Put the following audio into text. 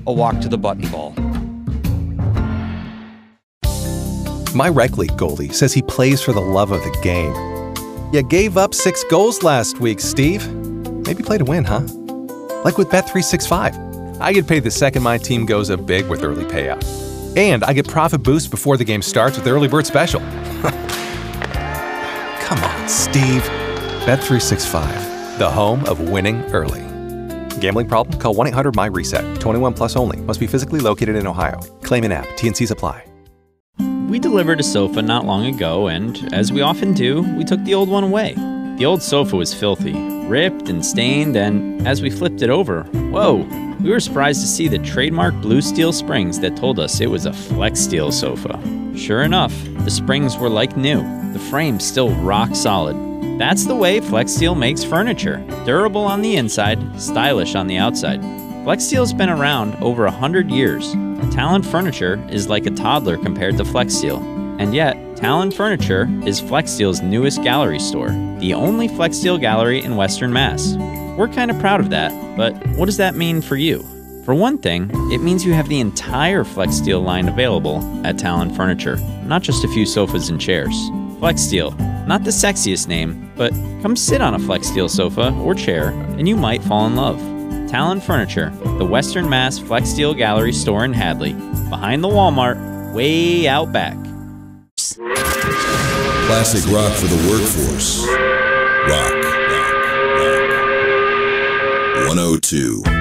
a walk to the button ball. My rec league goalie says he plays for the love of the game. You gave up 6 goals last week, Steve. Maybe play to win, huh? Like with Bet365. I get paid the second my team goes up big with early payout. And I get profit boost before the game starts with the early bird special. Come on, Steve. Bet365, the home of winning early. Gambling problem? Call 1-800-MY-RESET. 21 plus only. Must be physically located in Ohio. Claim in app. T&Cs apply. We delivered a sofa not long ago, and as we often do, we took the old one away. The old sofa was filthy, ripped and stained, and as we flipped it over, whoa, we were surprised to see the trademark blue steel springs that told us it was a FlexSteel sofa. Sure enough, the springs were like new, the frame still rock solid. That's the way FlexSteel makes furniture. Durable on the inside, stylish on the outside. FlexSteel's been around over 100 years. Talon Furniture is like a toddler compared to FlexSteel. And yet, Talon Furniture is FlexSteel's newest gallery store, the only FlexSteel gallery in Western Mass. We're kind of proud of that, but what does that mean for you? For one thing, it means you have the entire FlexSteel line available at Talon Furniture, not just a few sofas and chairs. FlexSteel, not the sexiest name, but come sit on a FlexSteel sofa or chair and you might fall in love. Talon Furniture, the Western Mass FlexSteel Gallery store in Hadley, behind the Walmart, way out back. Classic rock for the workforce. Rock. 102.